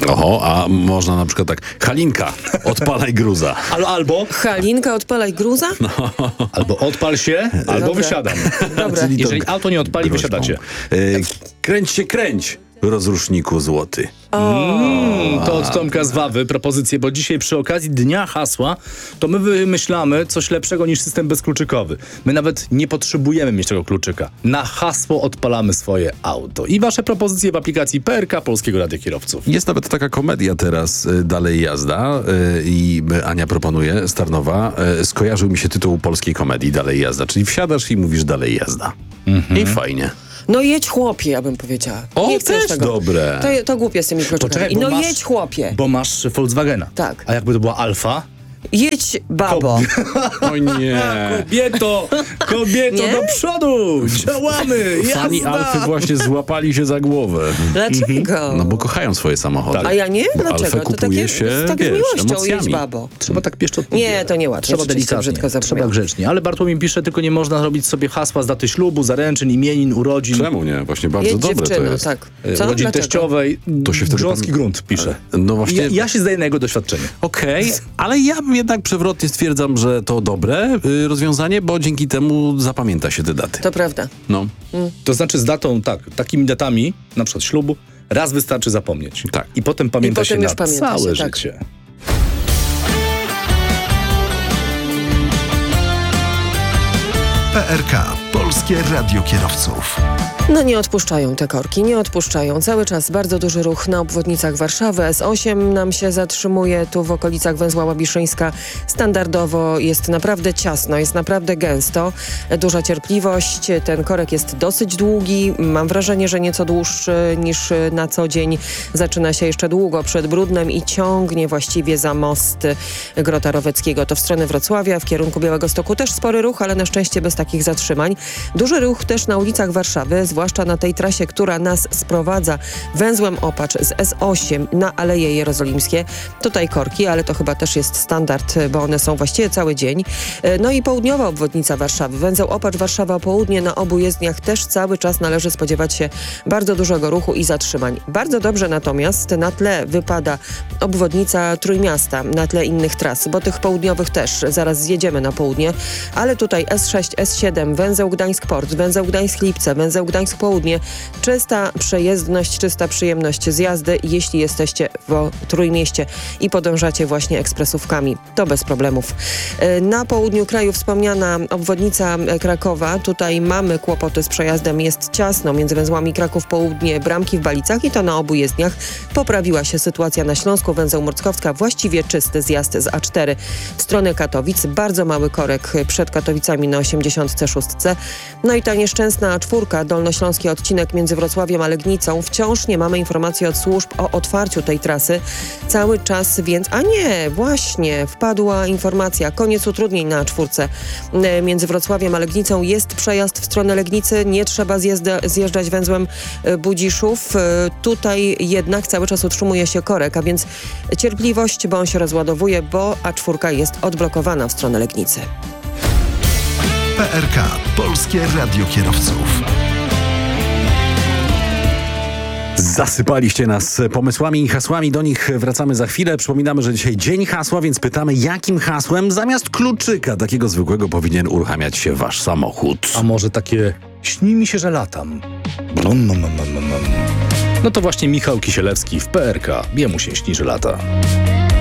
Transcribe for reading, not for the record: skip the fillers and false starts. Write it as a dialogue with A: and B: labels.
A: Oho, a można na przykład tak, Halinka, odpalaj gruza.
B: Albo
C: Halinka, odpalaj gruza?
B: albo odpal się, albo
C: Dobra.
B: wysiadam.
C: Dobra.
B: Jeżeli auto nie odpali,
A: Groźbą.
B: wysiadacie.
A: Kręć się, kręć, rozruszniku złoty.
B: To od Tomka z Wawy propozycje, bo dzisiaj przy okazji Dnia Hasła to my wymyślamy coś lepszego niż system bezkluczykowy. My nawet nie potrzebujemy mieć tego kluczyka. Na hasło odpalamy swoje auto. I wasze propozycje w aplikacji PRK Polskiego Radia Kierowców.
A: Jest nawet taka komedia teraz, Dalej jazda, i Ania proponuje, Starnowa, skojarzył mi się tytuł polskiej komedii Dalej jazda, czyli wsiadasz i mówisz dalej jazda. I fajnie.
C: No jedź chłopie, ja bym powiedziała.
A: O,
C: Nie chcesz
A: też
C: tego.
A: dobre.
C: To głupie z tymi kluczykami.
B: bo
C: No
B: masz-
C: jedź chłopie.
B: Bo masz Volkswagena.
C: Tak.
B: A jakby to była Alfa?
C: Jedź babo.
A: O nie.
B: Kobieto
C: Nie?
B: do przodu! Działamy!
A: Fani
B: Jazda!
A: Alfy właśnie złapali się za głowę.
C: Dlaczego?
A: No bo kochają swoje samochody.
C: A ja nie?
A: Bo
C: Dlaczego?
A: Alfę
C: To
A: kupuje
C: takie,
A: się,
C: z taką
A: wiesz,
C: miłością
A: emocjami.
C: jedź babo.
B: Trzeba tak pieszczotliwie.
C: Nie, to nieładnie.
B: Trzeba
C: Rzeczywiście
B: delikatnie.
C: brzydko zabrzmiało.
B: Trzeba grzecznie. Ale Bartłomiej pisze, tylko nie można robić sobie hasła z daty ślubu, zaręczyn, imienin, urodzin.
A: Czemu nie? Właśnie bardzo
C: Jedź
A: dobre to
C: dziewczyno,
A: jest.
C: tak. Co?
B: Urodzin
C: Dlaczego?
B: teściowej.
A: To się wtedy
B: grząski grunt pisze.
A: No właśnie.
B: Ja się zdaję na jego doświadczenie.
A: Okej, ale ja jednak przewrotnie stwierdzam, że to dobre rozwiązanie, bo dzięki temu zapamięta się te daty.
C: To prawda.
A: No,
B: To znaczy z datą, tak, takimi datami, na przykład ślubu, raz wystarczy zapomnieć.
A: Tak.
B: I potem pamięta
C: potem
B: się
C: już
B: na
C: pamięta
B: całe
C: się, tak.
B: życie.
D: PRK. Polskie Radio Kierowców.
C: No nie odpuszczają te korki, nie odpuszczają. Cały czas bardzo duży ruch na obwodnicach Warszawy. S8 nam się zatrzymuje tu w okolicach węzła Łabiszyńska. Standardowo jest naprawdę ciasno, jest naprawdę gęsto. Duża cierpliwość, ten korek jest dosyć długi. Mam wrażenie, że nieco dłuższy niż na co dzień. Zaczyna się jeszcze długo przed Brudnem i ciągnie właściwie za most Grota Roweckiego. To w stronę Wrocławia, w kierunku Białegostoku też spory ruch, ale na szczęście bez takich zatrzymań. Duży ruch też na ulicach Warszawy, zwłaszcza na tej trasie, która nas sprowadza węzłem Opacz z S8 na Aleje Jerozolimskie. Tutaj korki, ale to chyba też jest standard, bo one są właściwie cały dzień. No i południowa obwodnica Warszawy. Węzeł Opacz Warszawa Południe, na obu jezdniach też cały czas należy spodziewać się bardzo dużego ruchu i zatrzymań. Bardzo dobrze natomiast na tle wypada obwodnica Trójmiasta, na tle innych tras, bo tych południowych też zaraz zjedziemy na południe, ale tutaj S6, S7, węzeł Gdańsk-Port, węzeł Gdańsk-Lipce, węzeł Gdańsk-Południe. Czysta przejezdność, czysta przyjemność z jazdy, jeśli jesteście w Trójmieście i podążacie właśnie ekspresówkami. To bez problemów. Na południu kraju wspomniana obwodnica Krakowa. Tutaj mamy kłopoty z przejazdem. Jest ciasno między węzłami Kraków Południe, Bramki w Balicach i to na obu jezdniach. Poprawiła się sytuacja na Śląsku. Węzeł Murckowska właściwie czysty zjazd z A4 w stronę Katowic. Bardzo mały korek przed Katowicami na 86. No i ta nieszczęsna A4, dolnośląski odcinek między Wrocławiem a Legnicą. Wciąż nie mamy informacji od służb o otwarciu tej trasy. Cały czas więc... A nie, właśnie wpadła informacja. Koniec utrudnień na A4. Między Wrocławiem a Legnicą jest przejazd w stronę Legnicy. Nie trzeba zjeżdżać węzłem Budziszów. Tutaj jednak cały czas utrzymuje się korek, a więc cierpliwość, bo on się rozładowuje, bo A4 jest odblokowana w stronę Legnicy.
D: PRK. Polskie Radio Kierowców.
A: Zasypaliście nas pomysłami i hasłami, do nich wracamy za chwilę. Przypominamy, że dzisiaj Dzień Hasła, więc pytamy, jakim hasłem zamiast kluczyka takiego zwykłego powinien uruchamiać się wasz samochód.
B: A może takie śni mi się, że latam. No to właśnie Michał Kisielewski w PRK. Jemu się śni, że lata.